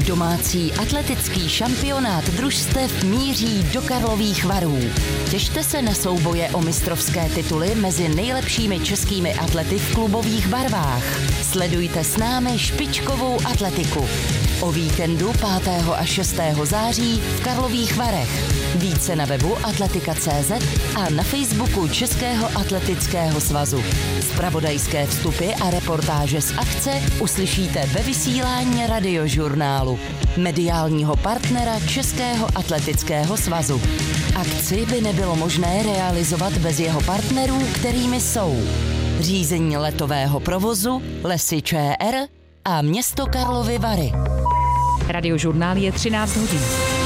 Domácí atletický šampionát družstev míří do Karlových Varů. Těšte se na souboje o mistrovské tituly mezi nejlepšími českými atlety v klubových barvách. Sledujte s námi špičkovou atletiku. O víkendu 5. a 6. září v Karlových Varech. Více na webu atletika.cz a na Facebooku Českého atletického svazu. Zpravodajské vstupy a reportáže z akce uslyšíte ve vysílání Radiožurnálu, mediálního partnera Českého atletického svazu. Akci by nebylo možné realizovat bez jeho partnerů, kterými jsou řízení letového provozu, Lesy ČR a město Karlovy Vary. Radiožurnál je 13 hodin.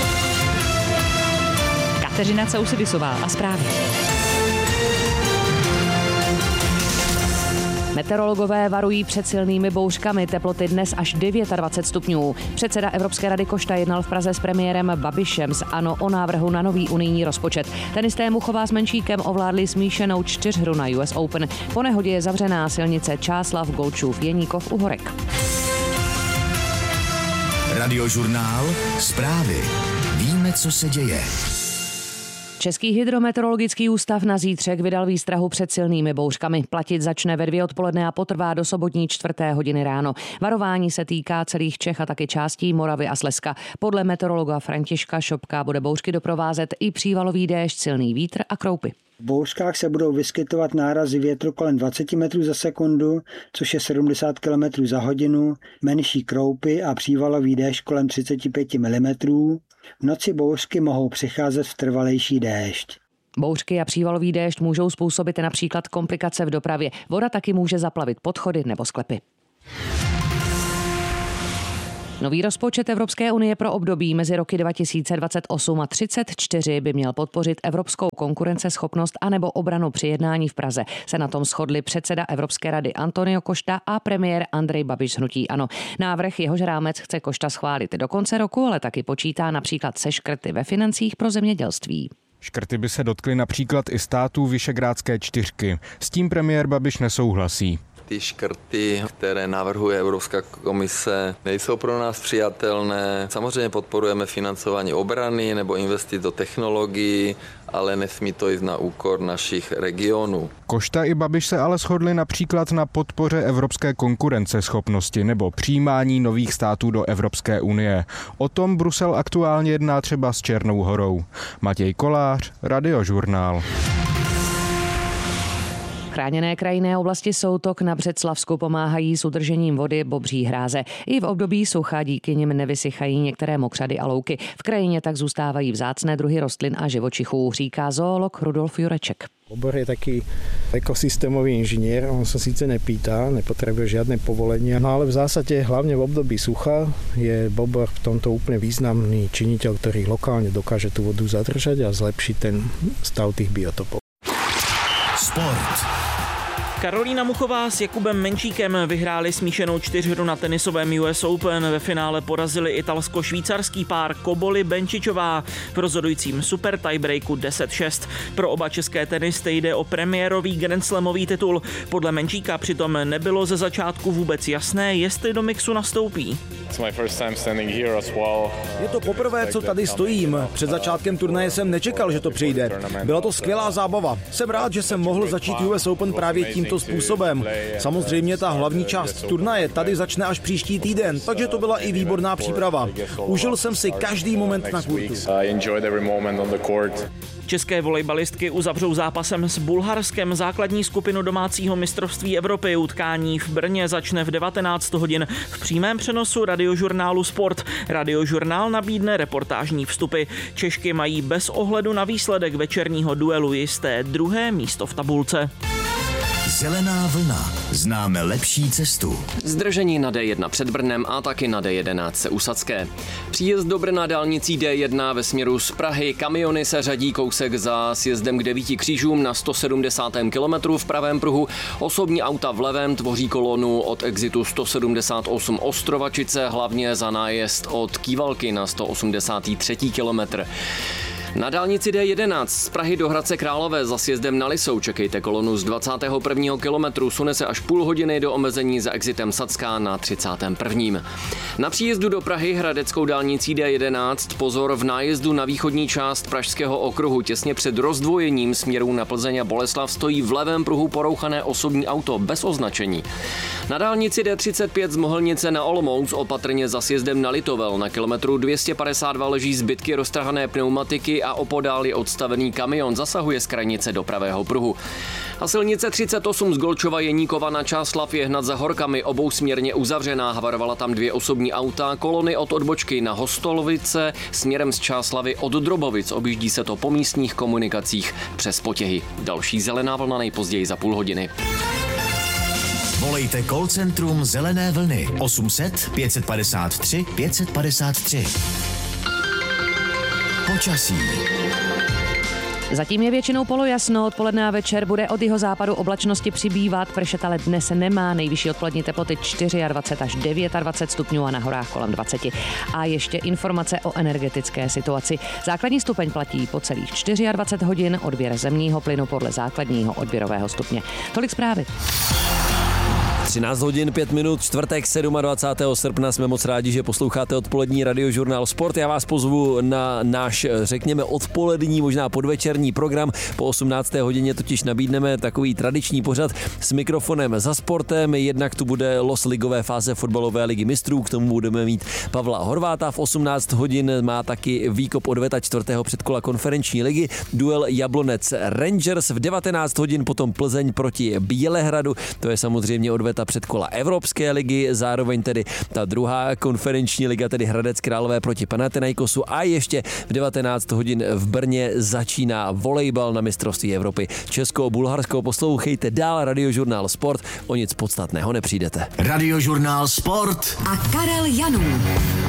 Kateřina Causibisová a zprávy. Meteorologové varují před silnými bouřkami, teploty dnes až 29 stupňů. Předseda Evropské rady Košta jednal v Praze s premiérem Babišem z ANO o návrhu na nový unijní rozpočet. Tenisté Muchová s Menšíkem ovládli smíšenou 4hru na US Open. Po nehodě je zavřená silnice Čáslav, Golčův, Jeníkov, Uhorek. Radiožurnál, zprávy. Víme, co se děje. Český hydrometeorologický ústav na zítřek vydal výstrahu před silnými bouřkami. Platit začne ve 2 odpoledne a potrvá do sobotní 4. hodiny ráno. Varování se týká celých Čech a taky částí Moravy a Slezska. Podle meteorologa Františka Šopka bude bouřky doprovázet i přívalový déšť, silný vítr a kroupy. V bouřkách se budou vyskytovat nárazy větru kolem 20 metrů za sekundu, což je 70 km za hodinu, menší kroupy a přívalový déšť kolem 35 mm. V noci bouřky mohou přicházet v trvalejší déšť. Bouřky a přívalový déšť můžou způsobit například komplikace v dopravě. Voda taky může zaplavit podchody nebo sklepy. Nový rozpočet Evropské unie pro období mezi roky 2028 a 2034 by měl podpořit evropskou konkurenceschopnost anebo obranu při jednání v Praze. Se na tom shodli předseda Evropské rady Antonio Košta a premiér Andrej Babiš z hnutí ANO. Návrh, jehož rámec chce Košta schválit do konce roku, ale taky počítá například se škrty ve financích pro zemědělství. Škrty by se dotkly například i států Visegrádské čtyřky. S tím premiér Babiš nesouhlasí. Ty škrty, které navrhuje Evropská komise, nejsou pro nás přijatelné. Samozřejmě podporujeme financování obrany nebo investic do technologií, ale nesmí to jít na úkor našich regionů. Košta i Babiš se ale shodli například na podpoře evropské konkurenceschopnosti nebo přijímání nových států do Evropské unie. O tom Brusel aktuálně jedná třeba s Černou Horou. Matěj Kolář, Radiožurnál. Chráněné krajinné oblasti Soutok na Břeclavsku pomáhají s udržením vody Bobří hráze. I v období sucha díky nim nevysychají některé mokřady a louky. V krajině tak zůstávají vzácné druhy rostlin a živočichů, říká zoolog Rudolf Jureček. Bobr je taký ekosystémový inžinier, on sa síce nepýta, nepotrebuje žiadne povolenia, no ale v zásade hlavne v období sucha je bobr v tomto úplne významný činiteľ, ktorý lokálne dokáže tú vodu zadržať a zlepšiť ten stav tých biotopov. Sport. Karolína Muchová s Jakubem Menšíkem vyhráli smíšenou 4hru na tenisovém US Open. Ve finále porazili italsko-švýcarský pár Koboli Benčičová v rozhodujícím super tiebreaku 10-6. Pro oba české tenisty jde o premiérový grandslamový titul. Podle Menšíka přitom nebylo ze začátku vůbec jasné, jestli do mixu nastoupí. Je to poprvé, co tady stojím. Před začátkem turnaje jsem nečekal, že to přijde. Byla to skvělá zábava. Jsem rád, že jsem mohl začít US Open právě tímto způsobem. Samozřejmě ta hlavní část turnaje tady začne až příští týden, takže to byla i výborná příprava. Užil jsem si každý moment na kurtu. České volejbalistky uzavřou zápasem s Bulharskem základní skupinu domácího mistrovství Evropy. Utkání v Brně začne v 19 hodin v přímém přenosu Radiožurnálu Sport. Radiožurnál nabídne reportážní vstupy. Češky mají bez ohledu na výsledek večerního duelu jisté druhé místo v tabulce. Zelená vlna. Známe lepší cestu. Zdržení na D1 před Brnem a taky na D11 u Sadské. Příjezd do Brna dálnicí D1 ve směru z Prahy. Kamiony se řadí kousek za sjezdem k 9 křížům na 170. kilometru v pravém pruhu. Osobní auta v levém tvoří kolonu od exitu 178 Ostrovačice, hlavně za nájezd od Kývalky na 183. kilometr. Na dálnici D11 z Prahy do Hradce Králové za sjezdem na Lisou čekejte kolonu z 21. kilometru, sune se až půl hodiny do omezení za exitem Sadská na 31. Na příjezdu do Prahy hradeckou dálnicí D11 pozor v nájezdu na východní část Pražského okruhu. Těsně před rozdvojením směrů na Plzeň a Boleslav stojí v levém pruhu porouchané osobní auto bez označení. Na dálnici D35 z Mohelnice na Olomouc opatrně za sjezdem na Litovel. Na kilometru 252 leží zbytky roztrhané pneumatiky a opodál je odstavený kamion, zasahuje z krajnice do pravého pruhu. A silnice 38 z Golčova Jeníkova na Čáslav je hned za horkami, obousměrně uzavřená, havarovala tam 2 osobní auta, kolony od odbočky na Hostolovice směrem z Čáslavy od Drobovic, objíždí se to po místních komunikacích přes Potěhy. Další zelená vlna nejpozději za půl hodiny. Volejte call centrum Zelené vlny 800 553 553. Počasí. Zatím je většinou polojasno, odpoledne a večer bude od jihozápadu oblačnosti přibývat, pršet ale dnes nemá, nejvyšší odpolední teploty 24 až 29 stupňů a na horách kolem 20. A ještě informace o energetické situaci. Základní stupeň platí po celých 24 hodin, odběr zemního plynu podle základního odběrového stupně. Tolik zprávy. 13 hodin 5 minut, čtvrtek 27. srpna. Jsme moc rádi, že posloucháte odpolední Radiožurnál Sport. Já vás pozvu na náš, řekněme, odpolední, možná podvečerní program. Po 18. hodině totiž nabídneme takový tradiční pořad s mikrofonem za sportem. Jednak tu bude los ligové fáze fotbalové ligy mistrů, k tomu budeme mít Pavla Horváta. V 18 hodin má taky výkop odveta 4. předkola konferenční ligy, duel Jablonec Rangers. V 19 hodin potom Plzeň proti Bělehradu. To je samozřejmě odveta předkola Evropské ligy, zároveň tedy ta druhá konferenční liga, tedy Hradec Králové proti Panathinaikosu, a ještě v 19 hodin v Brně začíná volejbal na mistrovství Evropy Česko-Bulharsko. Poslouchejte dál Radiožurnál Sport, o nic podstatného nepřijdete. Radiožurnál Sport a Karel Janů.